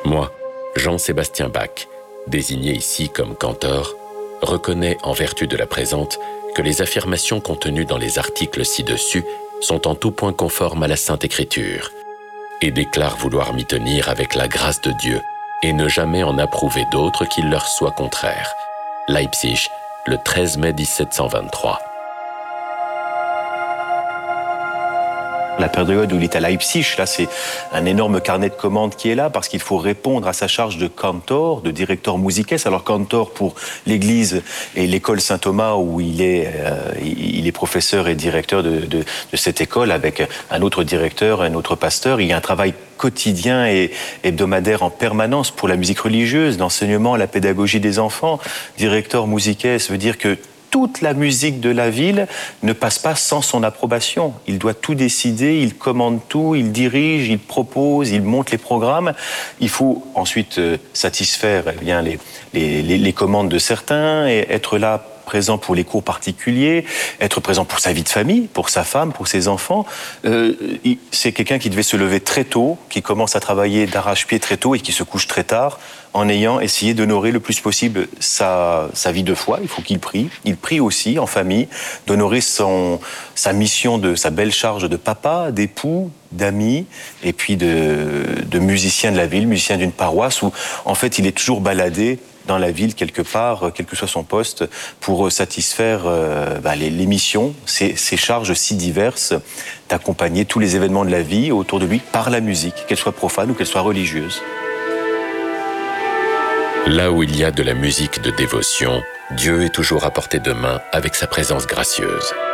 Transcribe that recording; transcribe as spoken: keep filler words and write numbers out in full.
Moi, Jean-Sébastien Bach, désigné ici comme cantor, reconnais en vertu de la présente que les affirmations contenues dans les articles ci-dessus sont en tout point conformes à la Sainte Écriture et déclare vouloir m'y tenir avec la grâce de Dieu et ne jamais en approuver d'autres qui leur soient contraires. Leipzig, le treize mai mille sept cent vingt-trois. La période où il est à Leipzig, là, c'est un énorme carnet de commandes qui est là parce qu'il faut répondre à sa charge de cantor, de directeur musices. Alors cantor pour l'église et l'école Saint-Thomas où il est, euh, il est professeur et directeur de, de, de cette école avec un autre directeur, un autre pasteur. Il y a un travail quotidien et hebdomadaire en permanence pour la musique religieuse, l'enseignement, la pédagogie des enfants. Directeur musices veut dire que toute la musique de la ville ne passe pas sans son approbation. Il doit tout décider, il commande tout, il dirige, il propose, il monte les programmes. Il faut ensuite euh, satisfaire eh bien, les, les, les, les commandes de certains et être là présent pour les cours particuliers, être présent pour sa vie de famille, pour sa femme, pour ses enfants. Euh, c'est quelqu'un qui devait se lever très tôt, qui commence à travailler d'arrache-pied très tôt et qui se couche très tard, en ayant essayé d'honorer le plus possible sa, sa vie de foi. Il faut qu'il prie. Il prie aussi en famille, d'honorer son, sa mission, de sa belle charge de papa, d'époux, d'amis, et puis de, de musicien de la ville, musicien d'une paroisse, où en fait il est toujours baladé dans la ville quelque part, quel que soit son poste, pour satisfaire euh, bah, les, les missions, ces, ces charges si diverses, d'accompagner tous les événements de la vie autour de lui par la musique, qu'elle soit profane ou qu'elle soit religieuse. Là où il y a de la musique de dévotion, Dieu est toujours à portée de main avec sa présence gracieuse.